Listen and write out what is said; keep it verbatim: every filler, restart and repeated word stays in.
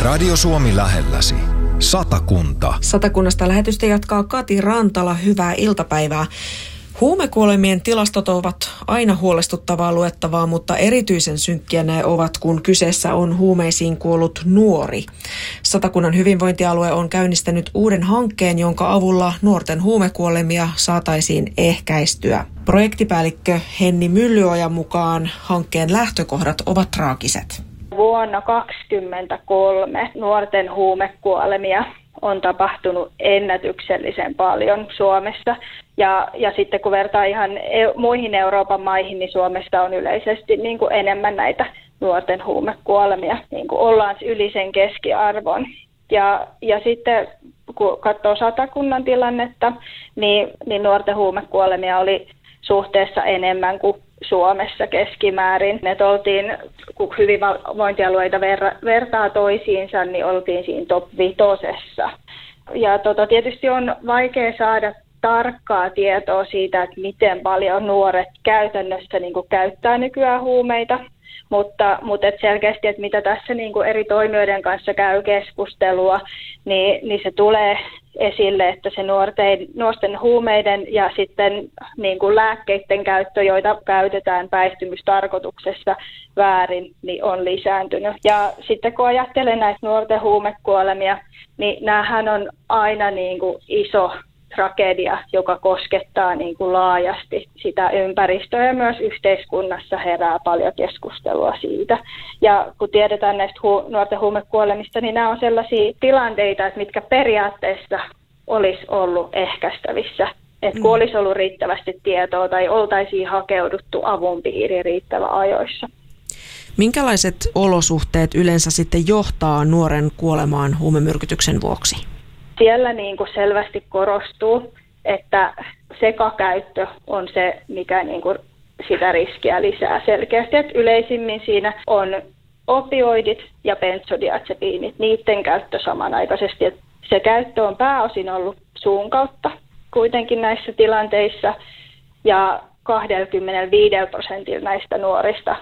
Radio Suomi lähelläsi. Satakunta. Satakunnasta lähetystä jatkaa Kati Rantala. Hyvää iltapäivää. Huumekuolemien tilastot ovat aina huolestuttavaa luettavaa, mutta erityisen synkkiä ne ovat, kun kyseessä on huumeisiin kuollut nuori. Satakunnan hyvinvointialue on käynnistänyt uuden hankkeen, jonka avulla nuorten huumekuolemia saataisiin ehkäistyä. Projektipäällikkö Henni Myllyojan mukaan hankkeen lähtökohdat ovat traagiset. Vuonna kaksituhattakaksikymmentäkolme nuorten huumekuolemia on tapahtunut ennätyksellisen paljon Suomessa. Ja, ja sitten kun vertaa ihan e- muihin Euroopan maihin, niin Suomessa on yleisesti niin kuin enemmän näitä nuorten huumekuolemia. Niin kuin ollaan yli sen keskiarvon. Ja, ja sitten kun katsoo Satakunnan tilannetta, niin, niin nuorten huumekuolemia oli suhteessa enemmän kuin Suomessa keskimäärin. Ne oltiin, kun hyvinvointialueita ver- vertaa toisiinsa, niin oltiin siinä top vitosessa. Ja tota, tietysti on vaikea saada tarkkaa tietoa siitä, että miten paljon nuoret käytännössä niin kuin käyttää nykyään huumeita, mutta, mutta et selkeästi, että mitä tässä niin kuin eri toimijoiden kanssa käy keskustelua, niin, niin se tulee esille, että se nuorten, nuorten huumeiden ja sitten niin kuin lääkkeiden käyttö, joita käytetään päihtymystarkoituksessa väärin, niin on lisääntynyt. Ja sitten kun ajattelen näitä nuorten huumekuolemia, niin näähän on aina niin kuin iso tragedia, joka koskettaa niin kuin laajasti sitä ympäristöä ja myös yhteiskunnassa herää paljon keskustelua siitä. Ja kun tiedetään näistä hu- nuorten huumekuolemista, niin nämä on sellaisia tilanteita, että mitkä periaatteessa olisi ollut ehkäistävissä. Että kun olisi ollut riittävästi tietoa tai oltaisiin hakeuduttu avun piiriin riittävän ajoissa. Minkälaiset olosuhteet yleensä sitten johtaa nuoren kuolemaan huumemyrkytyksen vuoksi? Siellä niin kuin selvästi korostuu, että sekakäyttö on se, mikä niin kuin sitä riskiä lisää selkeästi. Että yleisimmin siinä on opioidit ja benzodiazepiinit, niiden käyttö samanaikaisesti. Että se käyttö on pääosin ollut suun kautta kuitenkin näissä tilanteissa ja kaksikymmentäviisi prosentilla näistä nuorista